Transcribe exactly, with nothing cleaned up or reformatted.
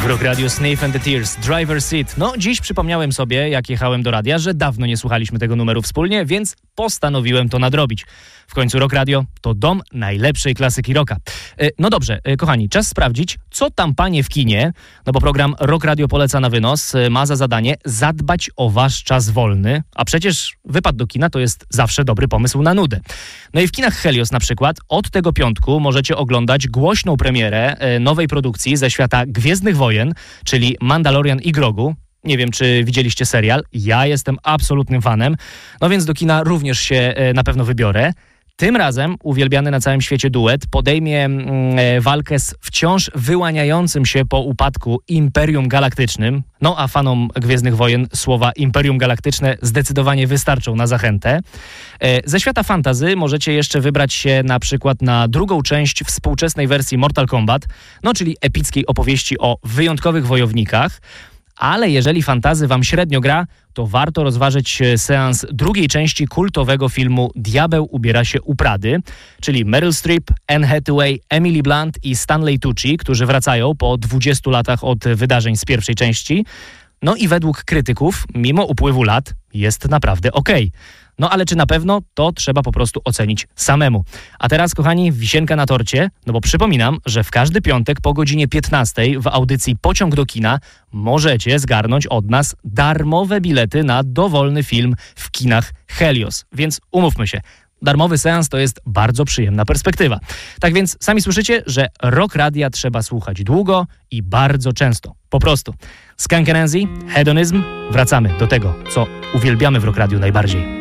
W Rock Radio Sniff and the Tears, Driver Seat. No, dziś przypomniałem sobie, jak jechałem do radia, że dawno nie słuchaliśmy tego numeru wspólnie, więc postanowiłem to nadrobić. W końcu Rock Radio to dom najlepszej klasyki rocka. No dobrze, kochani, czas sprawdzić, co tam panie w kinie, no bo program Rock Radio poleca na wynos, ma za zadanie zadbać o wasz czas wolny, a przecież wypad do kina to jest zawsze dobry pomysł na nudę. No i w kinach Helios na przykład od tego piątku możecie oglądać głośną premierę nowej produkcji ze świata Gwiezdnych Wojen, czyli Mandalorian i Grogu. Nie wiem, czy widzieliście serial. Ja jestem absolutnym fanem, no więc do kina również się na pewno wybiorę. Tym razem uwielbiany na całym świecie duet podejmie mm, walkę z wciąż wyłaniającym się po upadku Imperium Galaktycznym. No a fanom Gwiezdnych Wojen słowa Imperium Galaktyczne zdecydowanie wystarczą na zachętę. E, ze świata fantasy możecie jeszcze wybrać się na przykład na drugą część współczesnej wersji Mortal Kombat, no czyli epickiej opowieści o wyjątkowych wojownikach. Ale jeżeli fantazy wam średnio gra, to warto rozważyć seans drugiej części kultowego filmu Diabeł ubiera się u Prady, czyli Meryl Streep, Anne Hathaway, Emily Blunt i Stanley Tucci, którzy wracają po dwudziestu latach od wydarzeń z pierwszej części. No i według krytyków, mimo upływu lat, jest naprawdę okej. No ale czy na pewno, to trzeba po prostu ocenić samemu. A teraz, kochani, wisienka na torcie, no bo przypominam, że w każdy piątek po godzinie piętnastej w audycji Pociąg do kina możecie zgarnąć od nas darmowe bilety na dowolny film w kinach Helios. Więc umówmy się, darmowy seans to jest bardzo przyjemna perspektywa. Tak więc sami słyszycie, że Rock Radia trzeba słuchać długo i bardzo często. Po prostu. Skunk Anansie, Hedonism. Wracamy do tego, co uwielbiamy w Rock Radiu najbardziej.